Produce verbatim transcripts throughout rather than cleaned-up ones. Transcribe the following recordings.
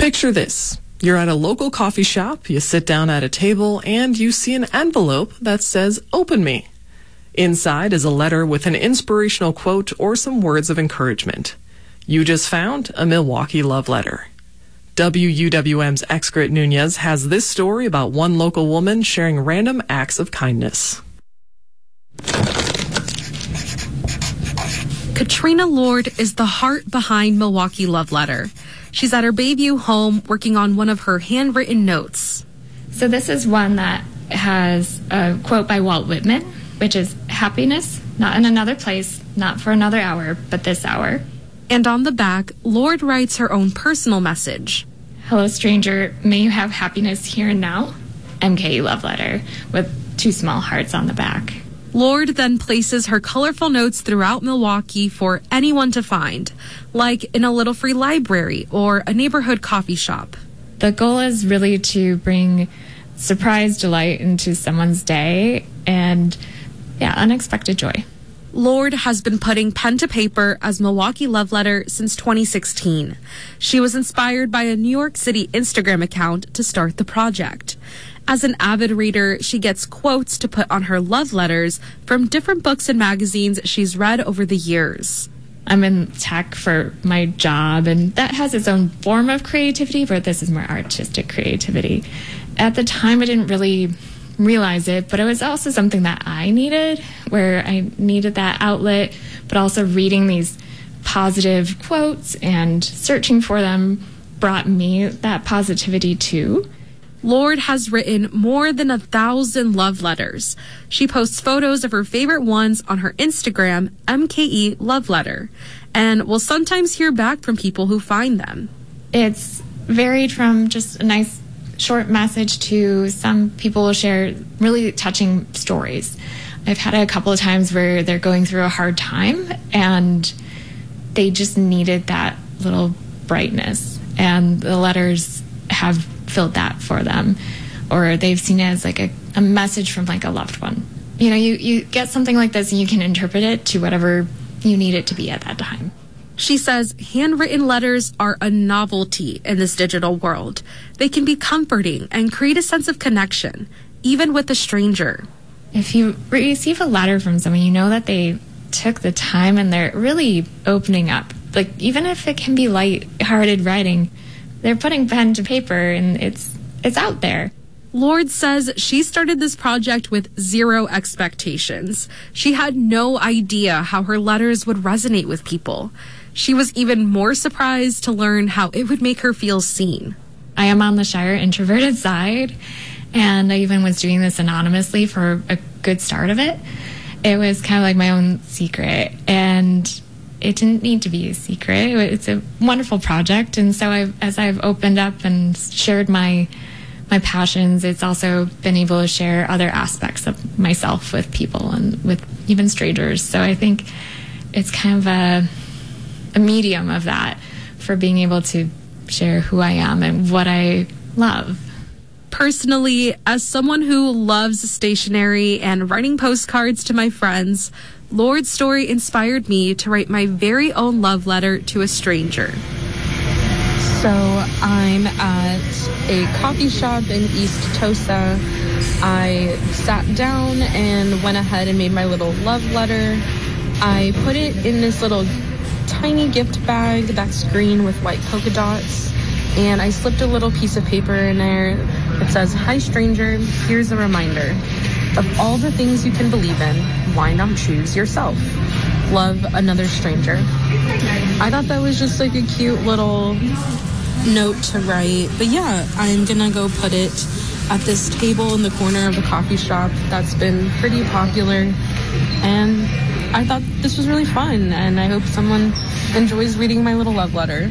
Picture this. You're at a local coffee shop, you sit down at a table, and you see an envelope that says, "Open me." Inside is a letter with an inspirational quote or some words of encouragement. You just found a Milwaukee love letter. W U W M's Excrit Nunez has this story about one local woman sharing random acts of kindness. Katrina Lord is the heart behind Milwaukee Love Letter. She's at her Bayview home working on one of her handwritten notes. So this is one that has a quote by Walt Whitman, which is, "Happiness, not in another place, not for another hour, but this hour." And on the back, Lord writes her own personal message. "Hello, stranger. May you have happiness here and now. M K E Love Letter," with two small hearts on the back. Lord then places her colorful notes throughout Milwaukee for anyone to find, like in a little free library or a neighborhood coffee shop. The goal is really to bring surprise delight into someone's day and, yeah, unexpected joy. Lord has been putting pen to paper as Milwaukee Love Letter since twenty sixteen. She was inspired by a New York City Instagram account to start the project. As an avid reader, she gets quotes to put on her love letters from different books and magazines she's read over the years. I'm in tech for my job, and that has its own form of creativity, but this is more artistic creativity. At the time, I didn't really realize it, but it was also something that I needed, where I needed that outlet, but also reading these positive quotes and searching for them brought me that positivity too. Lord has written more than a thousand love letters. She posts photos of her favorite ones on her Instagram, M K E Love Letter, and will sometimes hear back from people who find them. It's varied from just a nice short message to some people will share really touching stories. I've had a couple of times where they're going through a hard time and they just needed that little brightness, and the letters have filled that for them, or they've seen it as like a, a message from like a loved one. You know, you, you get something like this and you can interpret it to whatever you need it to be at that time. She says handwritten letters are a novelty in this digital world. They can be comforting and create a sense of connection, even with a stranger. If you receive a letter from someone, you know that they took the time and they're really opening up. Like, even if it can be light-hearted writing, they're putting pen to paper and it's it's out there. Lord says she started this project with zero expectations. She had no idea how her letters would resonate with people. She was even more surprised to learn how it would make her feel seen. I am on the shyer introverted side, and I even was doing this anonymously for a good start of it. It was kind of like my own secret, and it didn't need to be a secret. It's a wonderful project, and so I've, as I've opened up and shared my my passions, it's also been able to share other aspects of myself with people and with even strangers. So I think it's kind of a, a medium of that for being able to share who I am and what I love. Personally, as someone who loves stationery and writing postcards to my friends, Lord's story inspired me to write my very own love letter to a stranger. So I'm at a coffee shop in East Tosa. I sat down and went ahead and made my little love letter. I put it in this little tiny gift bag that's green with white polka dots. And I slipped a little piece of paper in there that says, "Hi stranger, here's a reminder. Of all the things you can believe in, why not choose yourself? Love, another stranger." I thought that was just like a cute little note to write. But yeah, I'm gonna go put it at this table in the corner of the coffee shop that's been pretty popular. And I thought this was really fun, and I hope someone enjoys reading my little love letter.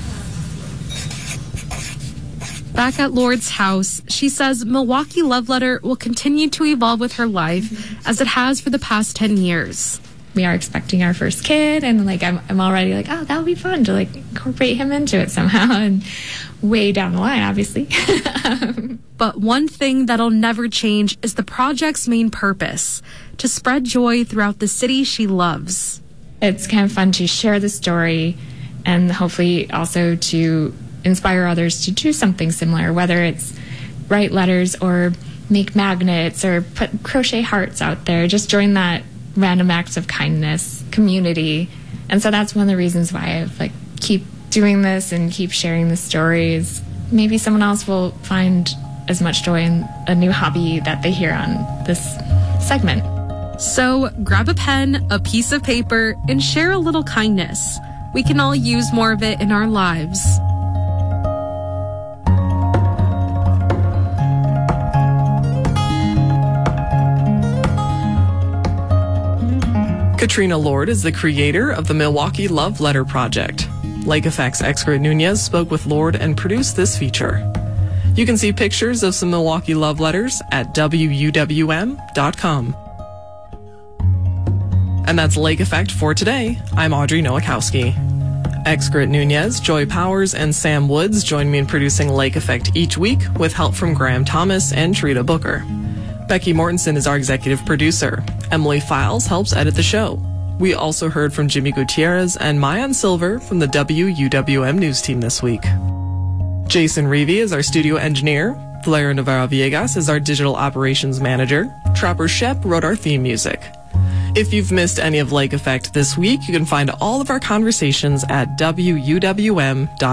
Back at Lord's house, she says Milwaukee Love Letter will continue to evolve with her life as it has for the past ten years. We are expecting our first kid, and like I'm, I'm already like, oh, that would be fun to like incorporate him into it somehow, and way down the line, obviously. But one thing that'll never change is the project's main purpose: to spread joy throughout the city she loves. It's kind of fun to share the story, and hopefully also to inspire others to do something similar, whether it's write letters or make magnets or put crochet hearts out there. Just join that random acts of kindness community. And so that's one of the reasons why I've like keep doing this and keep sharing the stories. Maybe someone else will find as much joy in a new hobby that they hear on this segment. So grab a pen, a piece of paper, and share a little kindness. We can all use more of it in our lives. Katrina Lord is the creator of the Milwaukee Love Letter Project. Lake Effect's Excret Nunez spoke with Lord and produced this feature. You can see pictures of some Milwaukee love letters at W U W M dot com. And that's Lake Effect for today. I'm Audrey Nowakowski. Excret Nunez, Joy Powers, and Sam Woods join me in producing Lake Effect each week with help from Graham Thomas and Trita Booker. Becky Mortensen is our executive producer. Emily Files helps edit the show. We also heard from Jimmy Gutierrez and Mayan Silver from the W U W M News team this week. Jason Reevy is our studio engineer. Valeria Navarro Villegas is our digital operations manager. Trapper Shep wrote our theme music. If you've missed any of Lake Effect this week, you can find all of our conversations at W U W M dot com.